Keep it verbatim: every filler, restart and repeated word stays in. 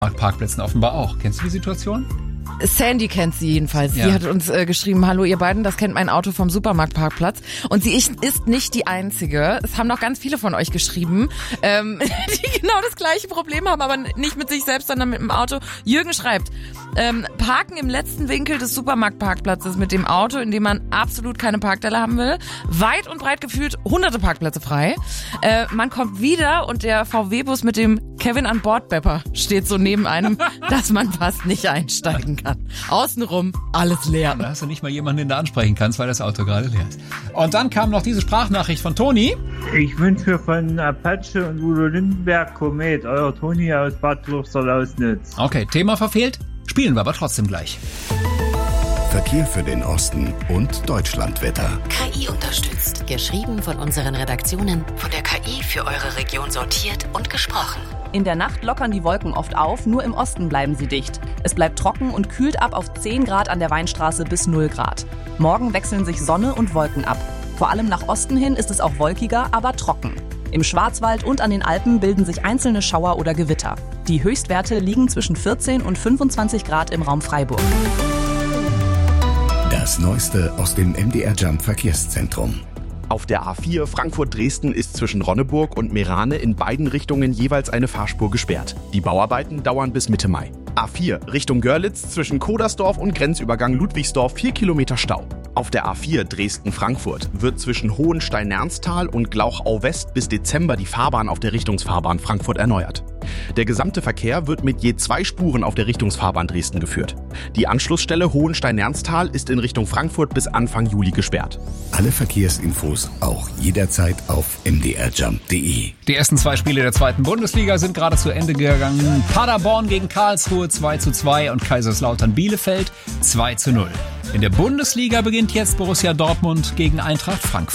Parkplätzen offenbar auch. Kennst du die Situation? Sandy kennt sie jedenfalls. Ja. Sie hat uns äh, geschrieben, hallo ihr beiden, das kennt mein Auto vom Supermarktparkplatz. Und sie ist, ist nicht die Einzige. Es haben noch ganz viele von euch geschrieben, ähm, die genau das gleiche Problem haben, aber nicht mit sich selbst, sondern mit dem Auto. Jürgen schreibt, ähm, Parken im letzten Winkel des Supermarktparkplatzes mit dem Auto, in dem man absolut keine Parkstelle haben will. Weit und breit gefühlt hunderte Parkplätze frei. Äh, man kommt wieder und der V W-Bus mit dem Kevin an Bord Bepper steht so neben einem, dass man fast nicht einsteigen kann. Außenrum alles leer. Da hast du nicht mal jemanden, den du ansprechen kannst, weil das Auto gerade leer ist. Und dann kam noch diese Sprachnachricht von Toni. Ich wünsche von Apache und Udo Lindenberg Komet, euer Toni aus Bad Luchser-Lausnitz. Okay, Thema verfehlt, spielen wir aber trotzdem gleich. Verkehr für den Osten und Deutschlandwetter. K I unterstützt. Geschrieben von unseren Redaktionen, von der K I für eure Region sortiert und gesprochen. In der Nacht lockern die Wolken oft auf, nur im Osten bleiben sie dicht. Es bleibt trocken und kühlt ab auf zehn Grad an der Weinstraße bis null Grad. Morgen wechseln sich Sonne und Wolken ab. Vor allem nach Osten hin ist es auch wolkiger, aber trocken. Im Schwarzwald und an den Alpen bilden sich einzelne Schauer oder Gewitter. Die Höchstwerte liegen zwischen vierzehn und fünfundzwanzig Grad im Raum Freiburg. Das Neueste aus dem M D R Jump Verkehrszentrum. Auf der A vier Frankfurt-Dresden ist zwischen Ronneburg und Meerane in beiden Richtungen jeweils eine Fahrspur gesperrt. Die Bauarbeiten dauern bis Mitte Mai. A vier Richtung Görlitz zwischen Kodersdorf und Grenzübergang Ludwigsdorf vier Kilometer Stau. Auf der A vier Dresden-Frankfurt wird zwischen Hohenstein-Nernstal und Glauchau-West bis Dezember die Fahrbahn auf der Richtungsfahrbahn Frankfurt erneuert. Der gesamte Verkehr wird mit je zwei Spuren auf der Richtungsfahrbahn Dresden geführt. Die Anschlussstelle Hohenstein-Nernstal ist in Richtung Frankfurt bis Anfang Juli gesperrt. Alle Verkehrsinfos auch jederzeit auf m d r jump punkt d e. Die ersten zwei Spiele der zweiten Bundesliga sind gerade zu Ende gegangen. Paderborn gegen Karlsruhe zwei zu zwei und Kaiserslautern Bielefeld zwei zu null. In der Bundesliga beginnt jetzt Borussia Dortmund gegen Eintracht Frankfurt.